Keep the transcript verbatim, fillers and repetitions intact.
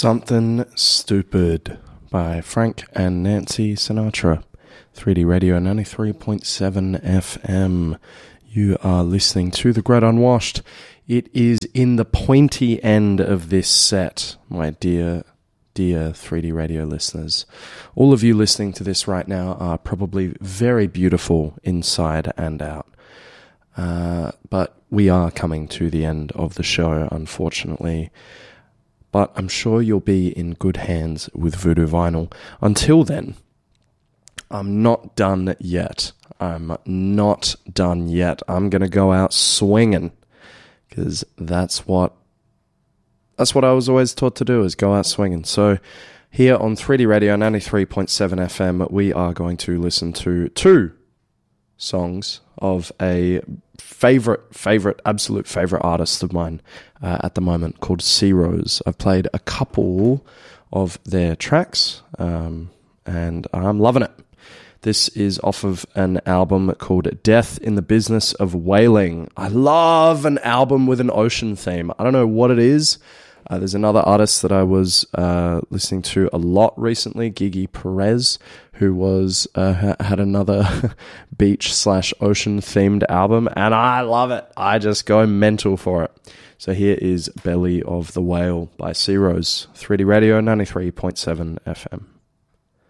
Something Stupid by Frank and Nancy Sinatra. three D Radio ninety-three point seven F M. You are listening to The Great Unwashed. It is in the pointy end of this set, my dear, dear three D Radio listeners. All of you listening to this right now are probably very beautiful inside and out. Uh, but we are coming to the end of the show, unfortunately. But I'm sure you'll be in good hands with Voodoo Vinyl. Until then, I'm not done yet. I'm not done yet. I'm going to go out swinging, because that's what that's what I was always taught to do, is go out swinging. So here on three D Radio ninety-three point seven F M, we are going to listen to two songs of a favorite, favorite, absolute favorite artist of mine uh, at the moment, called C Rose. I've played a couple of their tracks, um, and I'm loving it. This is off of an album called Death in the Business of Whaling. I love an album with an ocean theme. I don't know what it is. Uh, there's another artist that I was uh, listening to a lot recently, Gigi Perez, who was uh, ha- had another beach slash ocean themed album, and I love it. I just go mental for it. So here is Belly of the Whale by C Rose, three D Radio ninety-three point seven F M.